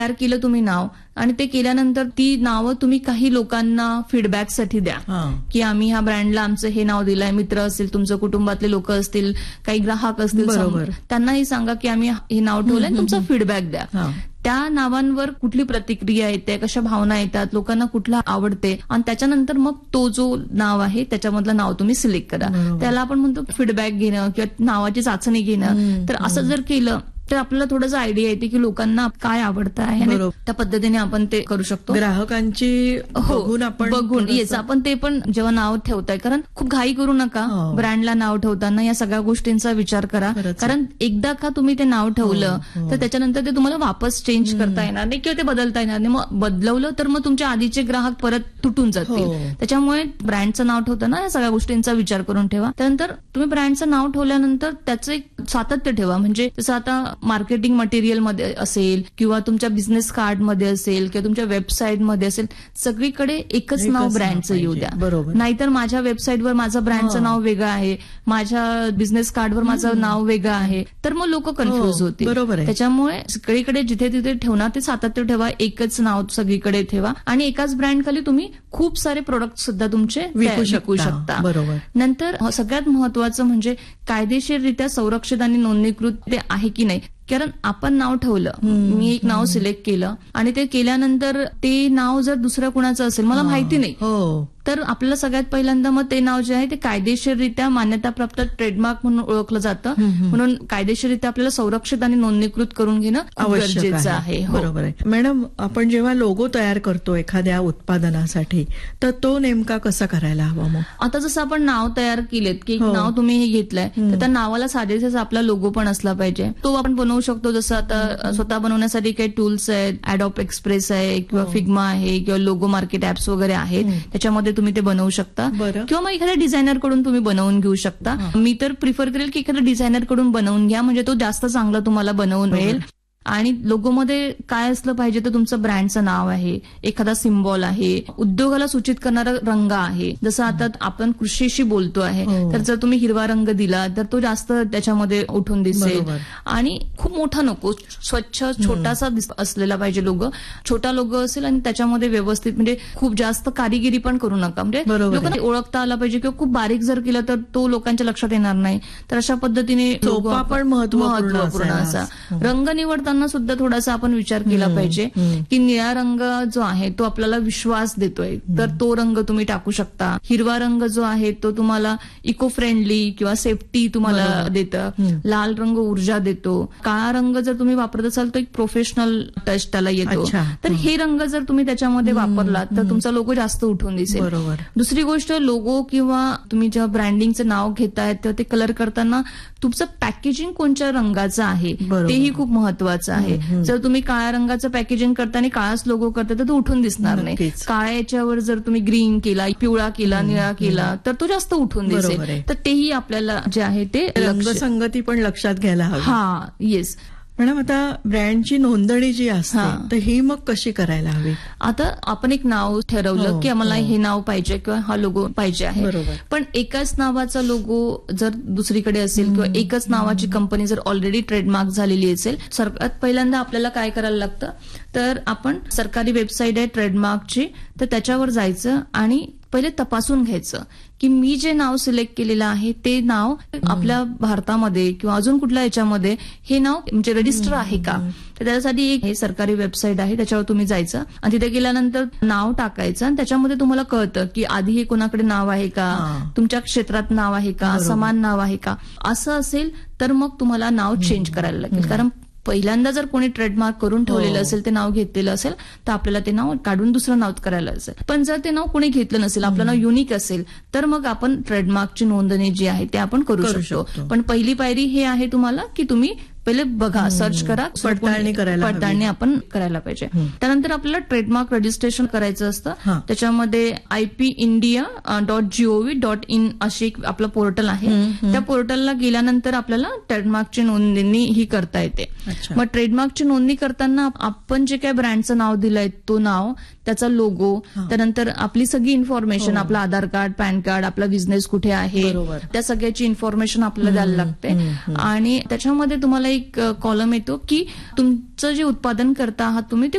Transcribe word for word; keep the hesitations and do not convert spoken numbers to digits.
तयार केलं तुम्ही नाव आणि ते केल्यानंतर ती नावं तुम्ही काही लोकांना फीडबॅकसाठी द्या की आम्ही ह्या ब्रँडला आमचं हे नाव दिलंय. मित्र असतील, तुमच्या कुटुंबातले लोक असतील, काही ग्राहक असतील, त्यांनाही सांगा की आम्ही हे नाव ठेवलंय, तुमचा फीडबॅक द्या. त्या नावांवर कुठली प्रतिक्रिया येते, कशा भावना येतात, लोकांना कुठला आवडते आणि त्याच्यानंतर मग तो जो नाव आहे त्याच्यामधलं नाव तुम्ही सिलेक्ट करा. त्याला आपण म्हणतो फीडबॅक घेणं किंवा नावाची चाचणी घेणं. तर असं जर केलं तर आपल्याला थोडंसं आयडिया येते की लोकांना काय आवडतं आहे आणि त्या पद्धतीने आपण ते करू शकतो. ग्राहकांची बघून आपण बघून येस आपण ते पण जेव्हा नाव ठेवताय, कारण खूप घाई करू नका. ब्रँडला नाव ठेवताना या सगळ्या गोष्टींचा विचार करा, कारण एकदा का तुम्ही ते नाव ठेवलं तर त्याच्यानंतर ते तुम्हाला वापस चेंज करता येणार नाही किंवा ते बदलता येणार नाही. मग बदलवलं तर मग तुमच्या आधीचे ग्राहक परत तुटून जातील. त्याच्यामुळे ब्रँडचं नाव ठेवताना या सगळ्या गोष्टींचा विचार करून ठेवा. त्यानंतर तुम्ही ब्रँडचं नाव ठेवल्यानंतर त्याचं एक सातत्य ठेवा. म्हणजे जसं आता मार्केटिंग मटेरियल मध्ये असेल किंवा तुमच्या बिझनेस कार्ड मध्ये असेल किंवा तुमच्या वेबसाईट मध्ये असेल, सगळीकडे एकच नाव ब्रँडचं येऊ द्या. नाहीतर माझ्या वेबसाईटवर माझं ब्रँडचं नाव वेगळं आहे, माझ्या बिझनेस कार्डवर माझं नाव वेगळं आहे, तर मग लोक कन्फ्युज होतील. त्याच्यामुळे सगळीकडे जिथे तिथे ठेवणार ते सातत्य ठेवा, एकच नाव सगळीकडे ठेवा आणि एकाच ब्रँड खाली तुम्ही खूप सारे प्रोडक्ट सुद्धा तुमचे विकू शकता. नंतर सगळ्यात महत्वाचं म्हणजे कायदेशीररित्या संरक्षित आणि नोंदणीकृत ते आहे की नाही. कारण आपण नाव ठेवलं, मी एक नाव सिलेक्ट केलं आणि ते केल्यानंतर ते नाव जर दुसऱ्या कुणाचं असेल, मला माहिती नाही, तर आपल्याला सगळ्यात पहिल्यांदा मग ते नाव जे आहे ते कायदेशीररित्या मान्यताप्राप्त ट्रेडमार्क म्हणून ओळखलं जातं. म्हणून कायदेशीररित्या आपल्याला संरक्षित आणि नोंदणीकृत करून घेणं गरजेचं आहे. बरोबर आहे मॅडम. आपण जेव्हा लोगो तयार करतो एखाद्या उत्पादनासाठी, तर तो नेमका कसा करायला हवा? मग आता जसं आपण नाव तयार केलेत की नाव तुम्ही हे घेतलंय, तर त्या नावाला साजेसच आपला लोगो पण असला पाहिजे. तो आपण बनवू शकतो. जसं आता स्वतः बनवण्यासाठी काही टूल्स आहेत, ऍडोब एक्सप्रेस आहे किंवा फिग्मा आहे किंवा लोगो मार्केट ऍप्स वगैरे आहेत, त्याच्यामध्ये तुम्ही ते बनवू शकता. किंवा मग एखाद्या डिझायनर कडून तुम्ही बनवून घेऊ शकता. मी तर प्रिफर करेल की एखाद्या डिझायनर कडून बनवून घ्या, म्हणजे तो जास्त चांगला तुम्हाला बनवून मिळेल. आणि लोगोमध्ये काय असलं पाहिजे तर तुमचं ब्रँडचं नाव आहे, एखादा सिम्बॉल आहे, उद्योगाला सूचित करणारा रंग आहे. जसं आता आपण कृषीशी बोलतो आहे, तर जर तुम्ही हिरवा रंग दिला तर तो जास्त त्याच्यामध्ये उठून दिसेल. आणि खूप मोठा नको, स्वच्छ छोटासा असलेला पाहिजे लोगो. छोटा लोगो असेल आणि त्याच्यामध्ये व्यवस्थित, म्हणजे खूप जास्त कारिगिरी पण करू नका, म्हणजे लोकांना ओळखता आला पाहिजे. किंवा खूप बारीक जर केलं तर तो लोकांच्या लक्षात येणार नाही. तर अशा पद्धतीने सोपा पण महत्वपूर्ण असा रंग निवडता सुद्धा थोडासा आपण विचार केला पाहिजे की निळा रंग जो आहे तो आपल्याला विश्वास देतोय, तर तो रंग तुम्ही टाकू शकता. हिरवा रंग जो आहे तो तुम्हाला इको फ्रेंडली किंवा सेफ्टी तुम्हाला देतं. लाल रंग ऊर्जा देतो. काळा रंग जर तुम्ही वापरत असाल तर एक प्रोफेशनल टच त्याला येतो. तर हे रंग जर तुम्ही त्याच्यामध्ये वापरला तर तुमचा लोगो जास्त उठून दिसेल. दुसरी गोष्ट, लोगो किंवा तुम्ही जेव्हा ब्रँडिंगचं नाव घेताय तेव्हा ते कलर करताना तुमचं पॅकेजिंग कोणत्या रंगाचं आहे तेही खूप महत्वाचं आहे. जर तुम्ही काळ्या रंगाचं पॅकेजिंग करताना काळाच लोगो करता तर तो उठून दिसणार नाही. काळ्या याच्यावर जर तुम्ही ग्रीन केला, पिवळा केला, निळा केला तर तो जास्त उठून दिसेल. तर तेही आपल्याला जे आहे ते रंगसंगती पण लक्षात घ्यायला हवी. हा येस मॅडम. आता ब्रँडची नोंदणी जी असते तर ही मग कशी करायला हवी? आता आपण एक नाव ठरवलं की आम्हाला हे नाव पाहिजे किंवा हा लोगो पाहिजे आहे, पण एकाच नावाचा लोगो जर दुसरीकडे असेल किंवा एकच नावाची कंपनी जर ऑलरेडी ट्रेडमार्क झालेली असेल, सर्वात पहिल्यांदा आपल्याला काय करायला लागतं, तर आपण सरकारी वेबसाईट आहे ट्रेडमार्कची, तर त्याच्यावर जायचं आणि पहिले तपासून घ्यायचं की मी जे नाव सिलेक्ट केलेलं आहे ते नाव आपल्या भारतामध्ये किंवा अजून कुठल्या याच्यामध्ये हे नाव म्हणजे रजिस्टर आहे का. तर त्याच्यासाठी एक हे सरकारी वेबसाईट आहे, त्याच्यावर तुम्ही जायचं आणि तिथे गेल्यानंतर नाव टाकायचं आणि त्याच्यामध्ये तुम्हाला कळतं की आधी हे कोणाकडे नाव आहे का, तुमच्या क्षेत्रात नाव आहे का, समान नाव आहे का. असं असेल तर मग तुम्हाला नाव चेंज करायला लागेल. कारण पहिल्यांदा जर कोणी ट्रेडमार्क करून ठेवलेलं असेल, ते नाव घेतलेलं असेल, तर आपल्याला ते नाव काढून दुसरं नाव करायला असेल. पण जर ते नाव कोणी घेतलं नसेल, आपलं नाव युनिक असेल, तर मग आपण ट्रेडमार्कची नोंदणी जी आहे ते आपण करू शकतो. पण पहिली पायरी हे आहे तुम्हाला की तुम्ही पहिले बघा, सर्च करा, पडताळणी करायला पडताळणी आपण करायला पाहिजे. त्यानंतर आपल्याला ट्रेडमार्क रजिस्ट्रेशन करायचं असतं. त्याच्यामध्ये I P India dot G O V dot in अशी एक आपलं पोर्टल आहे. त्या पोर्टलला गेल्यानंतर आपल्याला ट्रेडमार्कची नोंदणी ही करता येते. मग ट्रेडमार्कची नोंदणी करताना आपण जे काय ब्रँडचं नाव दिलंय तो नाव, त्याचा लोगो, त्यानंतर आपली सगळी इन्फॉर्मेशन, आपलं आधार कार्ड, पॅन कार्ड, आपला बिझनेस कुठे आहे, त्या सगळ्याची इन्फॉर्मेशन आपल्याला द्यायला लागते. आणि त्याच्यामध्ये तुम्हाला एक कॉलम येतो की तुमचं जे उत्पादन करता आहात तुम्ही ते